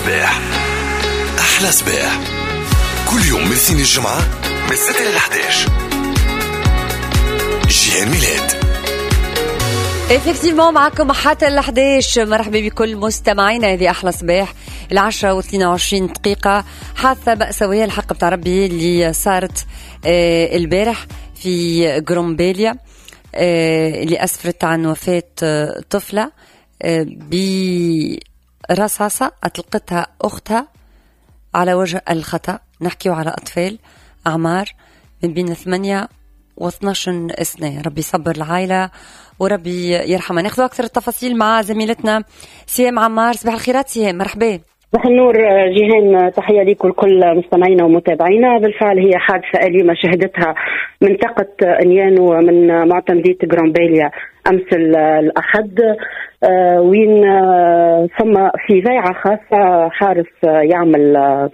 صباح. أحلى صباح كل يوم من الاثنين الجمعة من 6 ل 11. جيهان ميلاد. effectivement معكم حتى ال 11. مرحبا بكل مستمعينا. هذه أحلى صباح 10:22 دقيقة. حادثة مأساوية الحق بتاع ربي اللي صارت البارح في غرومبيليا اللي أسفرت عن وفاة طفلة برصاصة أطلقتها أختها على وجه الخطأ. نحكي على أطفال أعمار من بين 8 و12 سنة. ربي يصبر العائلة وربي يرحمها. ناخذ أكثر التفاصيل مع زميلتنا سهام عمار. صباح الخيرات سهام، مرحبا. صباح النور جيهان، تحية لكم الكل مستمعينا ومتابعينا. بالفعل هي حادثة أليمة شهدتها منطقة انيانو من معتمدية غرومبيليا أمس الأحد، وين ثم في ذيعة خاصة حارس يعمل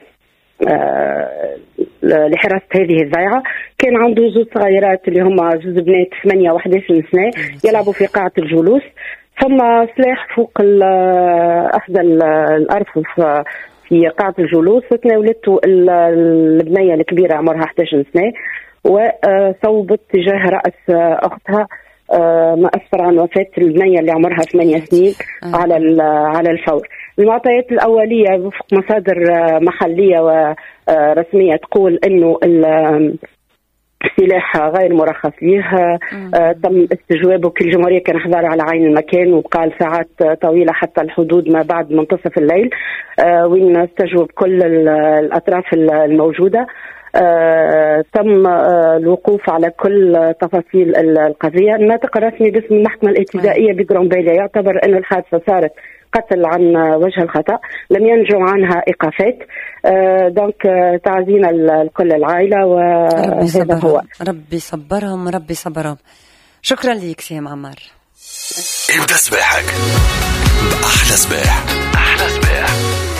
لحراسة هذه الذيعة. كان عنده زوج صغيرات اللي هم جوز بنات 8 و11 سنة يلعبوا في قاعة الجلوس. ثم سلاح فوق أحدى الأرفف في قاعة الجلوس وتناولته البنية الكبيرة عمرها 11 سنة وصوبت تجاه رأس أختها، ما أسفر عن وفاة البنية اللي عمرها 8 سنين على الفور. المعطيات الأولية وفق مصادر محلية ورسمية تقول إنه السلاح غير مرخص له. تم استجوابه. كل الجمهورية كان حضر على عين المكان وقال ساعات طويلة حتى الحدود ما بعد منتصف الليل، وين استجوب كل الأطراف الموجودة. تم الوقوف على كل تفاصيل القضية. الناطق الرسمي باسم المحكمة الابتدائية بغرومبيليا يعتبر أن الحادثة صارت قتل عن وجه الخطأ، لم ينجو عنها إيقافات. دونك تعزينا لكل العائلة وهذا هو. ربي صبرهم ربي صبرهم. شكرا لك سهام عمار. ابدأ صباحك بأحلى صباح. أحلى صباح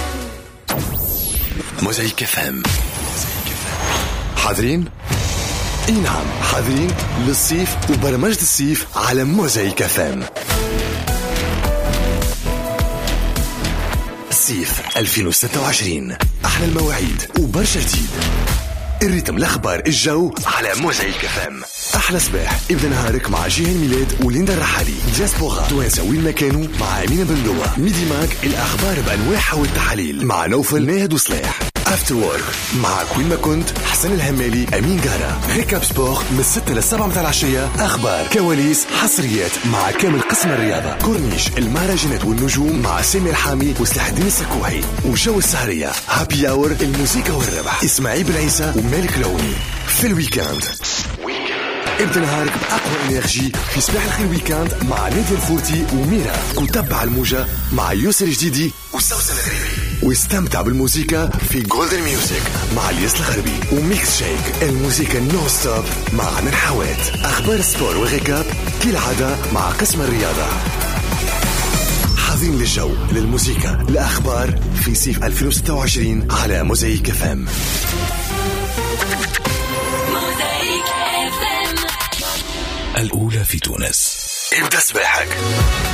موزايك FM. حاضرين؟ اي نعم حاضرين للصيف وبرمجة الصيف على موزايك FM. الصيف 2026 أحلى المواعيد وبرشا جديد. الريتم الأخبار الجو على موزايك FM. أحلى صباح ابدأ نهارك مع جيهان ميلاد وليندا الرحالي. دياسبورا توانسة وين ما كانوا مع أمينة بندوة. ميدي ماك الأخبار بأنواعها والتحاليل مع نوفل ناهد وصلاح. افتر وورك مع كل ما كنت حسن الهمالي أمين جارة. ريكاب سبور من 6 ل 7 متاع العشية. أخبار كواليس حصريات مع كامل قسم الرياضة. كورنيش المهرجانات والنجوم مع سامي الحامي وسلاح الدين السكوحي. وجو السهرية هابي أور الموسيقى والربح إسماعيل بن عيسى ومالك لوني. في الويكاند ابدأ نهارك بأقوى إنرجي في صباح الخير ويكاند مع نادية الفورتي وميرا. وتبع الموجة مع يوسر الجديدي وسوسن الغريبي. واستمتع بالموسيقى في جولدن ميوزك مع الياس الغربي. وميكس شيك الموسيقى نو ستوب مع عمر حوات. أخبار السبور وغيكاب كالعادة مع قسم الرياضة. حاضرين للجو للموسيقى الأخبار في صيف 2026 على موزايك FM. الأولى في تونس. ابدأ صباحك